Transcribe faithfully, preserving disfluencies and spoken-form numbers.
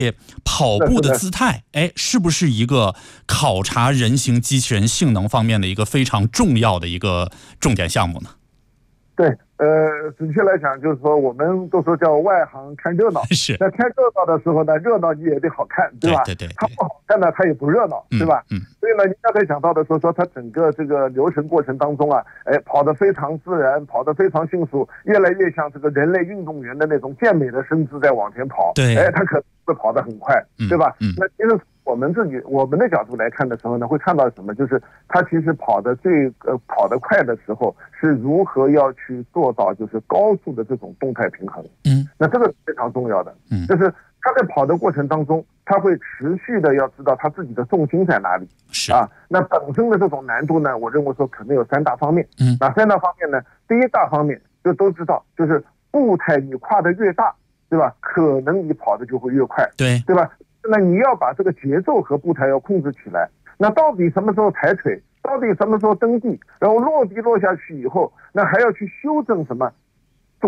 跑步的姿态，哎，是不是一个考察人形机器人性能方面的一个非常重要的一个重点项目呢？ 对，呃，准确来讲，就是说我们都说叫外行看热闹。 是。 那看热闹的时候呢，热闹你也得好看，对吧？ 对对对对。 它不好看呢，它也不热闹，对吧？ 嗯。嗯， 所以呢，你刚才讲到的说说它整个这个流程过程当中啊，哎，跑得非常自然，跑得非常迅速，越来越像这个人类运动员的那种健美的身姿在往前跑。 对。 哎，它可能会跑得很快，对吧？ 嗯。嗯， 那其实我们自己我们的角度来看的时候呢，会看到什么？就是它其实跑得最呃跑得快的时候，是如何要去做到就是高速的这种动态平衡。 嗯， 那这个是非常重要的。 嗯， 就是他在跑的过程当中，他会持续的要知道他自己的重心在哪里。 是啊，那本身的这种难度呢，我认为说可能有三大方面。 嗯， 哪三大方面呢？第一大方面就都知道，就是步态你跨得越大，对吧？可能你跑的就会越快。 对， 对吧？那你要把这个节奏和步态要控制起来。那到底什么时候抬腿？到底什么时候蹬地？然后落地落下去以后，那还要去修正什么？